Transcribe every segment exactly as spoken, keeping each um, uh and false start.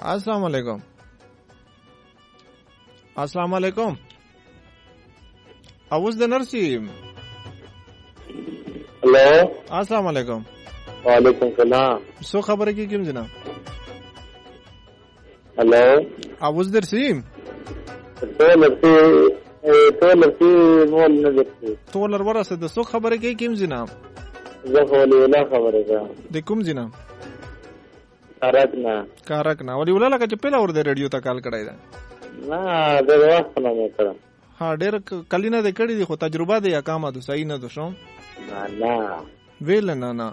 السلام علیکم. السلام علیکم. اوس د نرسي. هلو السلام علیکم. وعلیکم السلام. سو خبره کی کوم جناب؟ هلو اوس درسي. ته نرسي ته نرسي مول نه درسي. ټولر ورسه د سو خبره کی کوم جناب؟ زه خو ولا خبره ده. د کوم جناب؟ کارکنا. کارکنا. ولی ولا لکه چې پیلا ور د ریډیو ته کال کړای ده. نه د وخت نه مې کړم. ها ډېر کلینه د کړي دي خو تجربه دی یا کامه ده صحیح نه ده شو. نه نه ویل نه نه.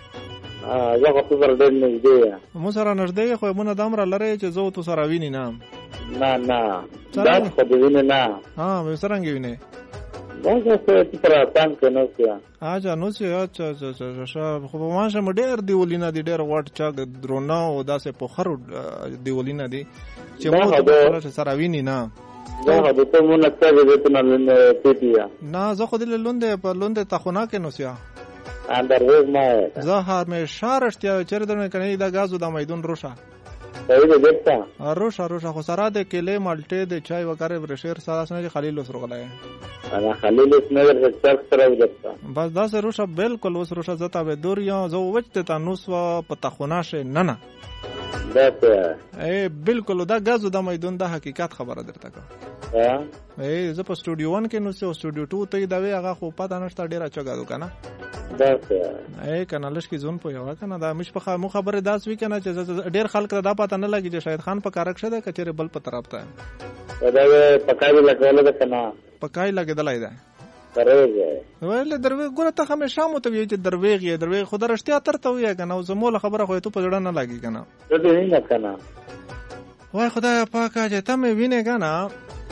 ا زه خو سره ډېر نږدې یم. مو سره نږدې خو مونږ د امر لره چې زه تو سره ویني نه. نه نه دا خو دې ویني نه. ها مې سره ویني. دا څه تر تان کې نو څه. اجا نو څه اچھا اچھا اچھا خو ما شه ډېر دیولینا دي ډېر واټ چا درونه او داسې په خرو دیولینا دي چې مو سره ویني نه. دا هغه ته مونږ ته دې ته نه پیټیا. نه زه خو دې لوندې په لوندې تخونه کې نو سیا. اندر وې ما زه هر مې شارشتیا چیرې درنه کني دا غازو د میدان روشا. صحیح دې دتا. روشا روشا خو سره د کېلې مالټې د چای وکړې برشیر سره سره خلیل وسره غلای. انا خلیل اس نه ورته سره دتا. بس دا سره روشا بالکل وس روشا زتا به دور یا زه وچته تانوس و په تخونه شه نه نه. دا ته ای بالکل دا غازو د میدان د حقیقت خبره درته کا. ها ای زه په سټوډیو ون کې نو سه سټوډیو ټو ته دا وی هغه خو پتا نشته ډیره چګادو کنه. دا ته ای کنالش کې زون په یو کنه دا مش په مو خبره داس وی کنه چې ډیر خلک دا پتا نه لګي چې شاید خان په کارک شه ده کچره بل په طرف ته. دا پکای لګول ده کنه. پکای لګیدلای ده. دروغ ویل دروغ ګوره ته همیشه مو ته وی چې دروغ یې دروغ خو درشتیا تر ته وی کنه او زموږ خبره خو ته په جوړه نه لګي کنه. ته دې نه کنه. وای خدای پاکه چې ته مې وینې کنه.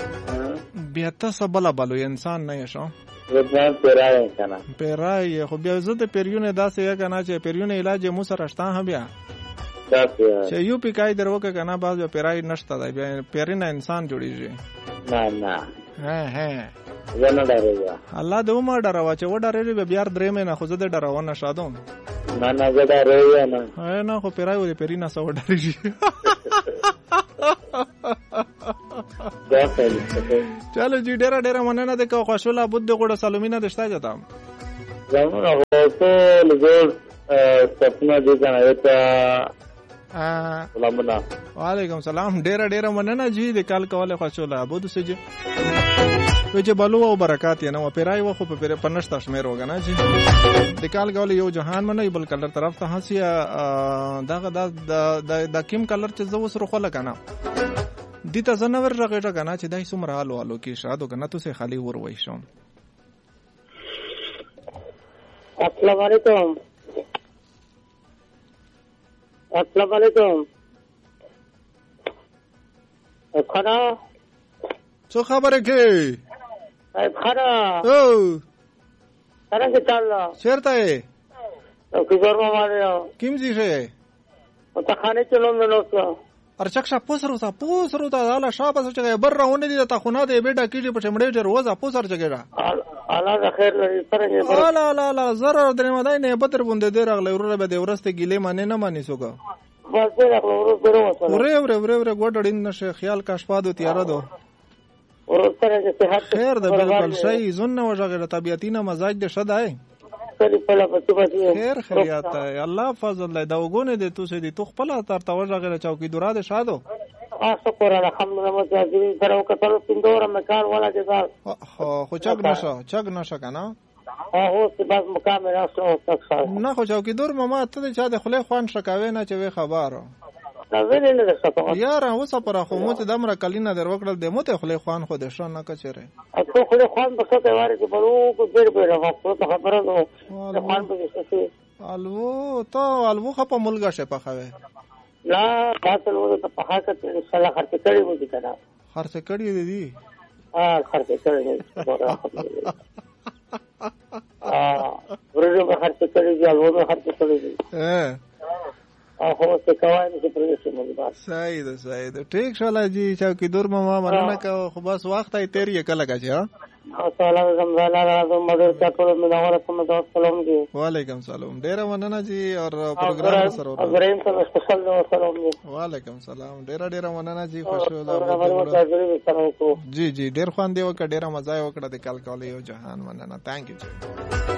بیا تاسو بل بل انسان نه یې شو. ځان پیرای کنه. پیرای خو بیا زه د پیریونه داسې یا کنه چې پیریونه علاج مو سره شته هم بیا. داسې چې یو پکای دروکه کنه باز پیرای نشته دا بیا پیرینه انسان جوړیږي. نه نه. ها ها. زنه ډارېږه. الله دې ومه ډاروا چې و ډارېږي بیا درې مې نه خو زه دې ډارونه شادم. نه نه زه ډارېږم نه. نه خو پیرای و دې پیرینه سو ډارېږي. چلو جی ډیره ډیره مننه ده که خوشاله بود د غوړه سلامینه دشته جاتم. زمونه هوته لږ سپنا دې کنه ته. سلامونه. وعلیکم سلام. ډیره ډیره مننه جی د کال کوله خوشاله بود سجه. وجه بلو او برکات یې نو پیرای و خو په پیر پنځه شمیر وګنه جی. د کال کوله یو جهان منه بل کلر طرف ته هسیا دغه د د کیم کلر چې زو سره خو لکنه. دیتا زنور رغه کنه چې دای څومره حال والو کې شادو کنه تو سه خالی ور وای شو. السلام علیکم. السلام علیکم. خنا څه خبره کې؟ خنا او څنګه چالو؟ چیرته یې؟ او کیور ما ماره. کیم ځای شه؟ او ته خانه چلو نو څه؟ ارچکشا پوسرو تا پوسرو تا الا شابه چې بر راونه دي ته خونه دې بیډا کیږي په چمړې ډېر وځه پوسر چګړه. الله خیر لري سره. الا الا الا زره درې مدای نه بدر بوند دې راغله ورله به دې ورسته ګیلې مانه نه مانی سوګه. بس دې راغله ورسته ورسته. ورې ورې ورې ورې ګوډړین نشه خیال کا شپادو تیار دو. ورسته چې صحت خیر ده بالکل شي زونه وجه طبيعتینه مزاج دې شدای. خیر خیریات الله فضل الله دا وګونه دې تو سې دې تو خپل تر توجه غره چوکي دورا دې شادو. شکر الحمدلله مجازي درو کتل پندور مکان والا جزار. خو چګ نشه چګ نشه کنه. هو څه بس مقام راسو تک نه خو چوکي دور ماما ته چا د خله خوان شکاوي نه چې وی خبرو. دا ویلې نه شته. یار اوسه پر خو مو ته دمر کلینا در وکړل د مو ته خله خوان خو د شو نه کچره. اته خله خوان په څه واره کې بلو کو ډېر به راغلو ته خبره نو خوان په څه الو ته الو خو په ملګا شه په خوي. لا تاسو له ته په حقیقت ان شاء الله خرڅ کړی وو دي کنه. خرڅ کړی دي. ها خرڅ کړی دي. اه ورته به خرڅ کړی دي الو خرڅ کړی دي. اه هو څه کوي چې پرېښه مې بس. صحیح ده صحیح ده ټیک شاله جی چا کی دور ما مننه کا خو بس وخت ای تیر یې کله کا چې وعلیکم سلام ډیره مننه جی اور پروګرام سره وعلیکم سلام ډیره ډیره مننه جی خوشاله جی جی ډیر خوان دی وکړه ډیره مزه وکړه د کال کول یو جهان مننه ثانک یو جی